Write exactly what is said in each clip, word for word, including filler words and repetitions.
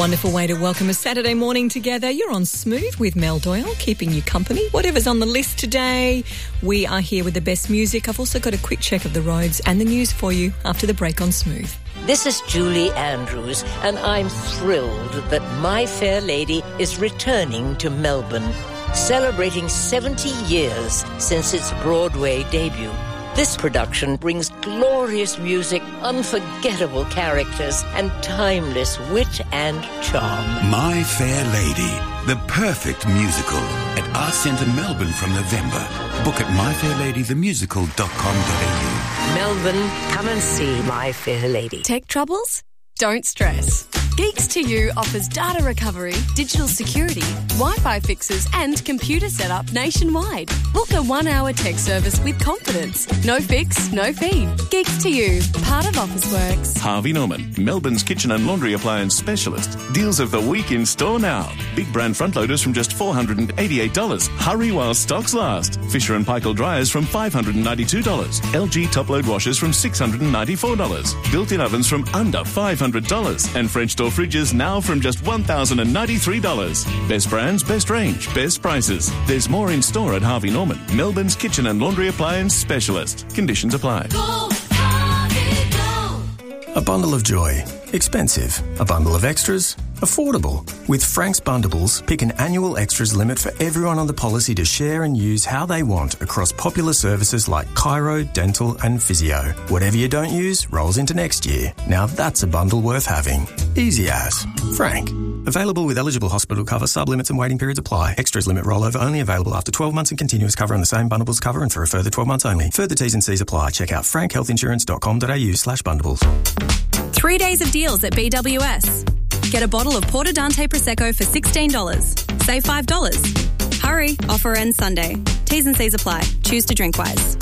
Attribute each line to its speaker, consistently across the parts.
Speaker 1: Wonderful way to welcome a Saturday morning together. You're on Smooth with Mel Doyle, keeping you company. Whatever's on the list today, we are here with the best music. I've also got a quick check of the roads and the news for you after the break on Smooth.
Speaker 2: This is Julie Andrews, and I'm thrilled that My Fair Lady is returning to Melbourne, celebrating seventy years since its Broadway debut. This production brings glorious music, unforgettable characters, and timeless wit and charm.
Speaker 3: My Fair Lady, the perfect musical at Arts Centre Melbourne from November. Book at my fair lady the musical dot com dot a u.
Speaker 2: Melbourne, come and see My Fair Lady.
Speaker 4: Tech troubles? Don't stress. Geeks to You offers data recovery, digital security, Wi-Fi fixes and computer setup nationwide. Book a one-hour tech service with confidence. No fix, no fee. Geeks to You, part of Officeworks.
Speaker 5: Harvey Norman, Melbourne's kitchen and laundry appliance specialist. Deals of the week in store now. Big brand front loaders from just four hundred eighty-eight dollars. Hurry while stocks last. Fisher and Paykel dryers from five hundred ninety-two dollars. L G top load washers from six hundred ninety-four dollars. Built-in ovens from under five hundred dollars. And French door fridges now from just one thousand ninety-three dollars. Best brands, best range, best prices. There's more in store at Harvey Norman, Melbourne's kitchen and laundry appliance specialist. Conditions apply.
Speaker 6: Go, Harvey, go.
Speaker 7: A bundle of joy. Expensive. A bundle of extras. Affordable. With Frank's Bundles, pick an annual extras limit for everyone on the policy to share and use how they want across popular services like chiro, dental and physio. Whatever you don't use rolls into next year. Now that's a bundle worth having. Easy as. Frank. Available with eligible hospital cover, sub-limits and waiting periods apply. Extras limit rollover only available after twelve months and continuous cover on the same bundles cover and for a further twelve months only. Further T's and C's apply. Check out frank health insurance dot com dot a u slash bundles.
Speaker 4: Three days of deals at B W S. Get a bottle of Porto Dante Prosecco for sixteen dollars. Save five dollars. Hurry, offer ends Sunday. T's and C's apply. Choose to drink wise.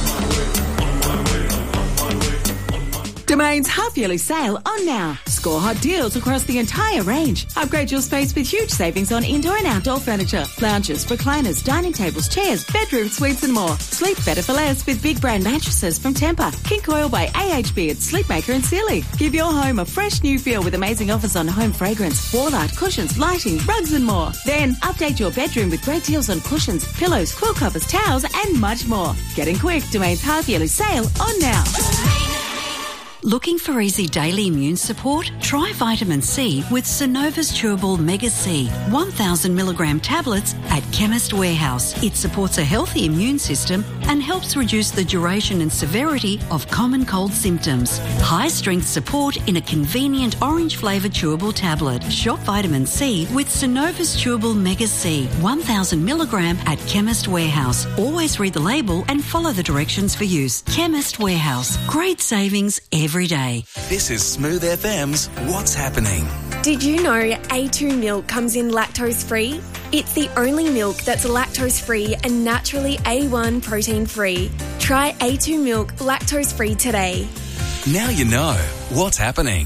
Speaker 8: Domain's half-yearly sale on now. Score hot deals across the entire range. Upgrade your space with huge savings on indoor and outdoor furniture, lounges, recliners, dining tables, chairs, bedroom suites and more. Sleep better for less with big brand mattresses from Tempur, King Coil by A H B at Sleepmaker and Sealy. Give your home a fresh new feel with amazing offers on home fragrance, wall art, cushions, lighting, rugs and more. Then update your bedroom with great deals on cushions, pillows, quilt covers, towels and much more. Getting quick, Domain's half-yearly sale on now.
Speaker 9: Looking for easy daily immune support? Try vitamin C with Synova's Chewable Mega C, one thousand milligram tablets at Chemist Warehouse. It supports a healthy immune system and helps reduce the duration and severity of common cold symptoms. High-strength support in a convenient orange-flavoured chewable tablet. Shop vitamin C with Synova's Chewable Mega C, one thousand milligram at Chemist Warehouse. Always read the label and follow the directions for use. Chemist Warehouse. Great savings every every day.
Speaker 10: This is Smooth F M's What's Happening.
Speaker 11: Did you know A two milk comes in lactose-free? It's the only milk that's lactose-free and naturally A one protein-free. Try A two milk lactose-free today.
Speaker 10: Now you know what's happening.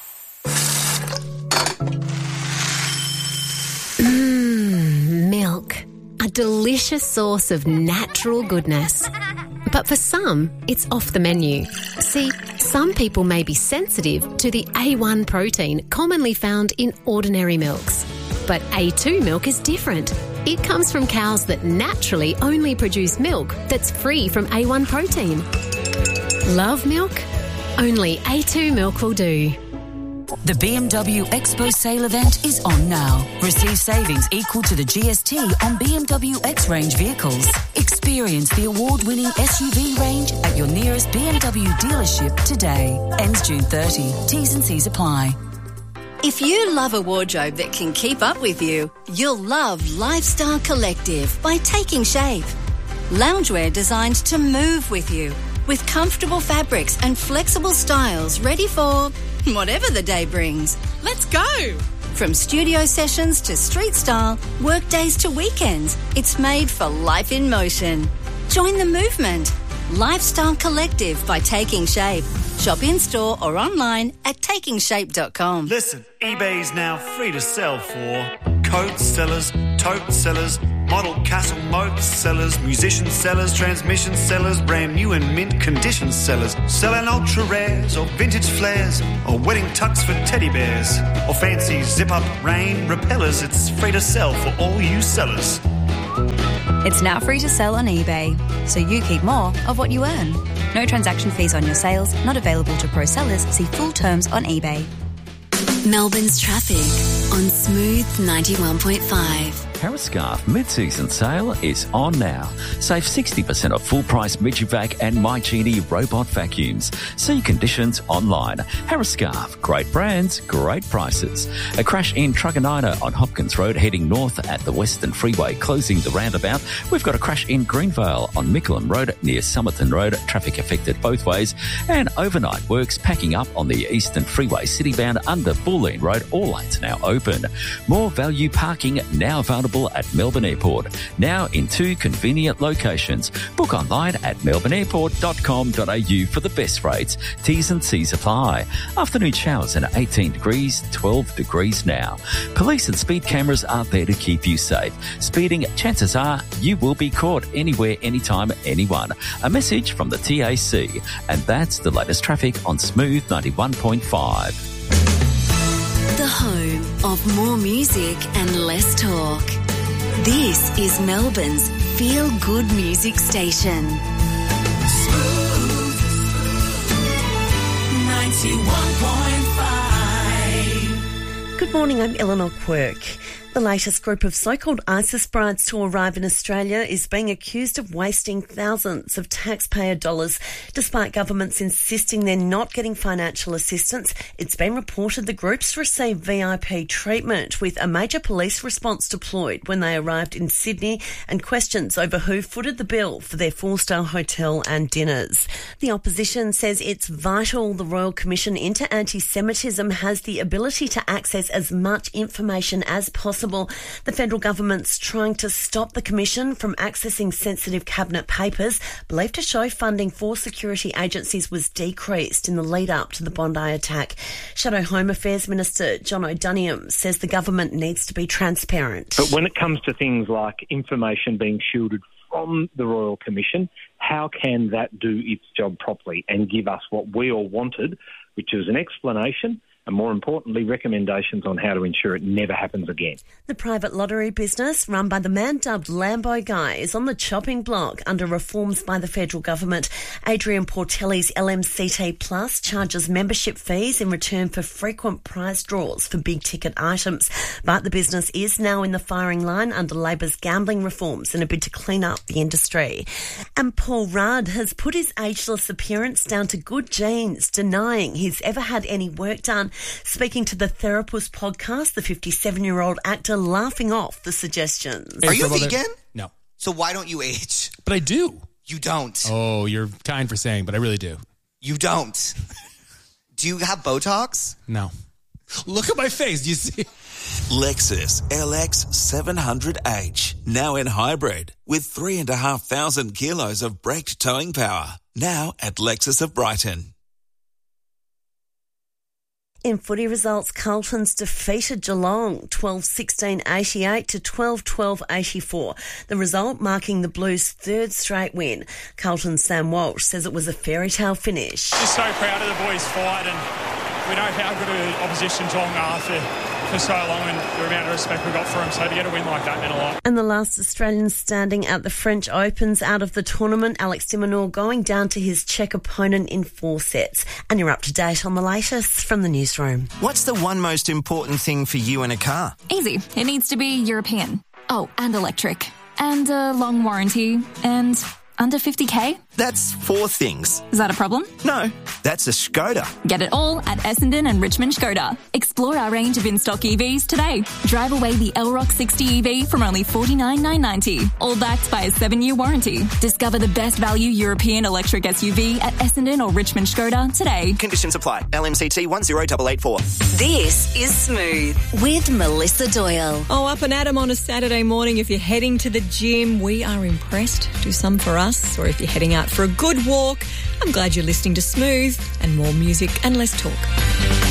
Speaker 12: Mmm, milk. A delicious source of natural goodness. But for some, it's off the menu. See, some people may be sensitive to the A one protein commonly found in ordinary milks. But A two milk is different. It comes from cows that naturally only produce milk that's free from A one protein. Love milk? Only A two milk will do.
Speaker 13: The B M W Expo sale event is on now. Receive savings equal to the G S T on B M W X-Range vehicles. Experience the award-winning S U V range at your nearest B M W dealership today. Ends June thirtieth. T's and C's apply.
Speaker 14: If you love a wardrobe that can keep up with you, you'll love Lifestyle Collective by Taking Shape. Loungewear designed to move with you, with comfortable fabrics and flexible styles ready for whatever the day brings. Let's go! From studio sessions to street style, work days to weekends, it's made for life in motion. Join the movement. Lifestyle Collective by Taking Shape. Shop in-store or online at taking shape dot com.
Speaker 15: Listen, eBay is now free to sell for coat sellers, tote sellers, Model castle moat sellers, musician sellers, transmission sellers, brand new and mint condition sellers, selling ultra rares or vintage flares or wedding tux for teddy bears or fancy zip up rain repellers. It's free to sell for all you sellers.
Speaker 16: It's now free to sell on eBay, so you keep more of what you earn. No transaction fees on your sales, not available to pro sellers. See full terms on eBay.
Speaker 12: Melbourne's traffic on Smooth ninety-one point five.
Speaker 17: Harriscarf mid-season sale is on now. Save sixty percent off full-price Mijivac and MyGenie robot vacuums. See conditions online. Harriscarf, great brands, great prices. A crash in Truganina on Hopkins Road heading north at the Western Freeway, closing the roundabout. We've got a crash in Greenvale on Mickleham Road near Somerton Road. Traffic affected both ways. And overnight works packing up on the Eastern Freeway, city-bound under Bulleen Road. All lanes now open. More value parking now available at Melbourne Airport, now in two convenient locations. Book online at melbourne airport dot com dot a u for the best rates. T's and C's apply. Afternoon showers and eighteen degrees, twelve degrees now. Police and speed cameras are there to keep you safe. Speeding, chances are you will be caught anywhere, anytime, anyone. A message from the T A C. And that's the latest traffic on Smooth ninety-one point five.
Speaker 12: The home of more music and less talk. This is Melbourne's feel-good music station.
Speaker 6: Smooth ninety-one point five.
Speaker 18: Good morning, I'm Eleanor Quirk. The latest group of so-called ISIS brides to arrive in Australia is being accused of wasting thousands of taxpayer dollars. Despite governments insisting they're not getting financial assistance, it's been reported the groups received V I P treatment, with a major police response deployed when they arrived in Sydney and questions over who footed the bill for their four-star hotel and dinners. The opposition says it's vital the Royal Commission into Anti-Semitism has the ability to access as much information as possible. The federal government's trying to stop the Commission from accessing sensitive cabinet papers believed to show funding for security agencies was decreased in the lead-up to the Bondi attack. Shadow Home Affairs Minister John O'Doniam says the government needs to be transparent.
Speaker 19: But when it comes to things like information being shielded from the Royal Commission, how can that do its job properly and give us what we all wanted, which is an explanation and, more importantly, recommendations on how to ensure it never happens again.
Speaker 18: The private lottery business, run by the man dubbed Lambo Guy, is on the chopping block under reforms by the federal government. Adrian Portelli's L M C T Plus charges membership fees in return for frequent prize draws for big-ticket items. But the business is now in the firing line under Labor's gambling reforms in a bid to clean up the industry. And Paul Rudd has put his ageless appearance down to good genes, denying he's ever had any work done. Speaking to the Therapist podcast, the fifty-seven-year-old actor laughing off the suggestions.
Speaker 20: Are you vegan?
Speaker 21: No.
Speaker 20: So why don't you age?
Speaker 21: But I do.
Speaker 20: You don't.
Speaker 21: Oh, you're kind for saying, but I really do.
Speaker 20: You don't. Do you have Botox?
Speaker 21: No. Look at my face. Do you see?
Speaker 10: Lexus L X seven hundred H. Now in hybrid with three and a half thousand kilos of braked towing power. Now at Lexus of Brighton.
Speaker 18: In footy results, Carlton's defeated Geelong twelve sixteen eighty-eight to twelve twelve eighty-four. The result marking the Blues' third straight win. Carlton's Sam Walsh says it was a fairy tale finish.
Speaker 22: Just so proud of the boys' fight, and we know how good an opposition Geelong are for, for so long, and the amount of respect we got for them. So to get a win like that meant a lot.
Speaker 18: And the last Australian standing at the French Opens out of the tournament, Alex de Minaur going down to his Czech opponent in four sets. And you're up to date on the latest from the newsroom.
Speaker 23: What's the one most important thing for you in a car?
Speaker 24: Easy. It needs to be European. Oh, and electric. And a long warranty. And under fifty K?
Speaker 23: That's four things.
Speaker 24: Is that a problem?
Speaker 23: No, that's a Skoda.
Speaker 24: Get it all at Essendon and Richmond Skoda. Explore our range of in-stock E Vs today. Drive away the L Rock sixty E V from only forty-nine thousand nine hundred ninety dollars, all backed by a seven-year warranty. Discover the best value European electric S U V at Essendon or Richmond Skoda today.
Speaker 23: Conditions apply. L M C T one zero eight eight four.
Speaker 12: This is Smooth with Melissa Doyle.
Speaker 1: Oh, up and at 'em on a Saturday morning. If you're heading to the gym, we are impressed. Do some for us. Or if you're heading out for a good walk, I'm glad you're listening to Smooth and more music and less talk.